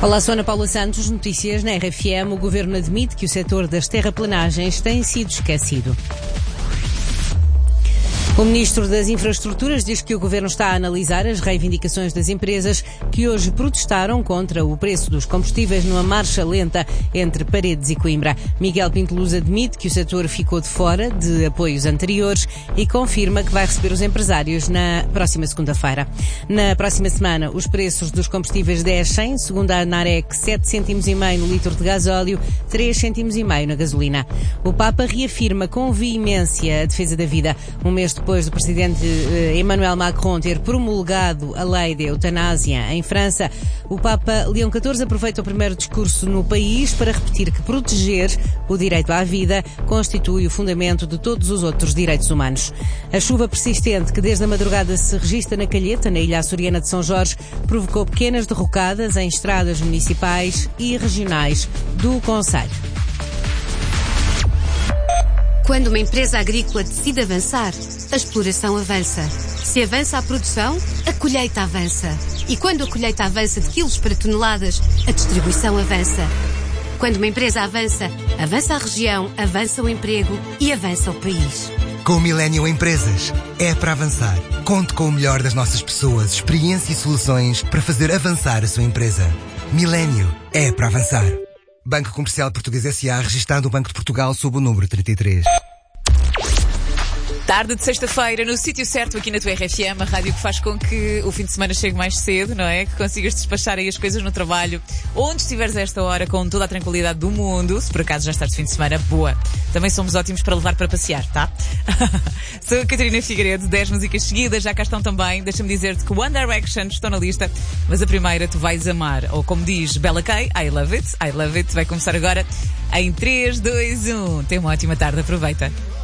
Olá, sou Ana Paula Santos, notícias na RFM. O Governo admite que o setor das terraplanagens tem sido esquecido. O Ministro das Infraestruturas diz que o Governo está a analisar as reivindicações das empresas que hoje protestaram contra o preço dos combustíveis numa marcha lenta entre Paredes e Coimbra. Miguel Pinto Luz admite que o setor ficou de fora de apoios anteriores e confirma que vai receber os empresários na próxima segunda-feira. Na próxima semana, os preços dos combustíveis descem, segundo a ANAREC, 7 cêntimos e meio no litro de gasóleo, 3 cêntimos e meio na gasolina. O Papa reafirma com veemência a defesa da vida. Um mês depois do presidente Emmanuel Macron ter promulgado a lei da eutanásia em França, o Papa Leão XIV aproveita o primeiro discurso no país para repetir que proteger o direito à vida constitui o fundamento de todos os outros direitos humanos. A chuva persistente que desde a madrugada se registra na Calheta, na ilha açoriana de São Jorge, provocou pequenas derrocadas em estradas municipais e regionais do concelho. Quando uma empresa agrícola decide avançar, a exploração avança. Se avança a produção, a colheita avança. E quando a colheita avança de quilos para toneladas, a distribuição avança. Quando uma empresa avança, avança a região, avança o emprego e avança o país. Com o Millennium Empresas, é para avançar. Conte com o melhor das nossas pessoas, experiência e soluções para fazer avançar a sua empresa. Millennium é para avançar. Banco Comercial Português S.A. registado no Banco de Portugal sob o número 33. Tarde de sexta-feira, no sítio certo aqui na tua RFM, a rádio que faz com que o fim de semana chegue mais cedo, não é? Que consigas despachar aí as coisas no trabalho, onde estiveres a esta hora com toda a tranquilidade do mundo, se por acaso já estás de fim de semana, boa. Também somos ótimos para levar para passear, tá? Sou a Catarina Figueiredo, 10 músicas seguidas, já cá estão também. Deixa-me dizer-te que One Direction estão na lista, mas a primeira tu vais amar, ou como diz Bella Kay, I love it, vai começar agora em 3, 2, 1. Tem uma ótima tarde, aproveita.